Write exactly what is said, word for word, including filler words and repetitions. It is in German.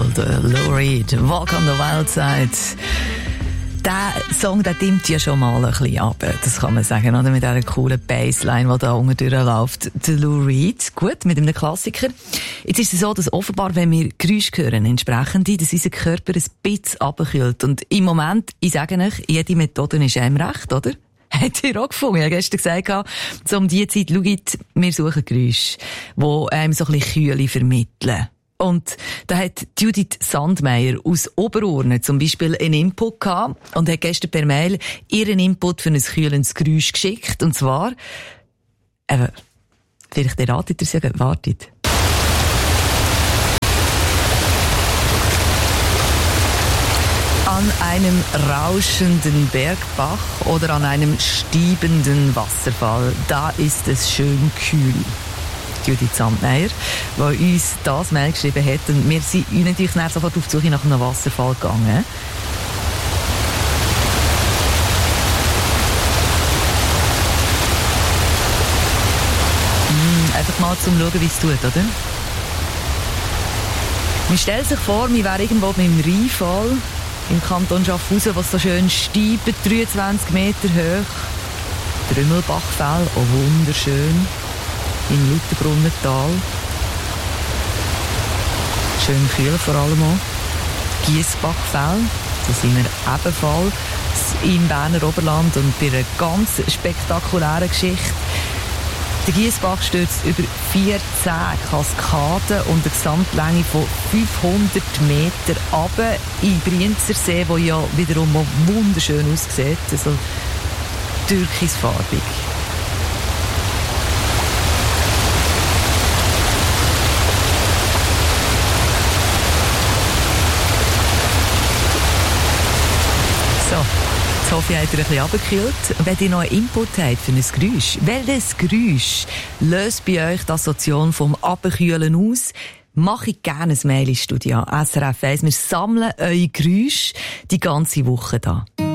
World, Lou Reed, Walk on the Wild Side. Der Song, der dimmt ja schon mal ein bisschen ab, das kann man sagen, oder? Mit dieser coolen Bassline, die da unten durchläuft. Der Lou Reed, gut, mit einem Klassiker. Jetzt ist es so, dass offenbar, wenn wir Geräusche hören, entsprechend, dass unser Körper ein bisschen runterkühlt. Und im Moment, ich sage euch, jede Methode ist einem recht, oder? Hat ihr auch gefunden? Ich habe gestern gesagt, so um diese Zeit, schaut, wir suchen Geräusche, die einem so ein bisschen Kühle vermitteln. Und da hat Judith Sandmeier aus Oberurne zum Beispiel einen Input gehabt und hat gestern per Mail ihren Input für ein kühlendes Geräusch geschickt. Und zwar, eben, vielleicht erratet ihr es ja, wartet. An einem rauschenden Bergbach oder an einem stiebenden Wasserfall, da ist es schön kühl. Judith Sandmeier, die uns das Mail geschrieben hat. Und wir sind natürlich sofort auf die Suche nach einem Wasserfall gegangen. Mm, einfach mal zum Schauen, wie es tut, oder? Man stellt sich vor, wir wären irgendwo mit dem Rheinfall im Kanton Schaffhausen, was so schön steigt, dreiundzwanzig Meter hoch. Trümmelbachfell, auch wunderschön. Im Lauterbrunnental. Schön kühl vor allem auch. Giessbachfell, da sind wir ebenfalls im Berner Oberland und bei einer ganz spektakulären Geschichte. Der Giessbach stürzt über vierzehn Kaskaden und eine Gesamtlänge von fünfhundert Meter runter in Brienzersee, wo ja wiederum wunderschön aussieht, also türkisfarbig. Ich hoffe, ihr habt euch ein bisschen runtergekühlt. Wenn ihr noch einen Input habt für ein Geräusch, welches Geräusch löst bei euch die Assoziation vom Runterkühlen aus? Mache ich gerne ein Mail ins Studio S R F eins. Wir sammeln eure Geräusche die ganze Woche da.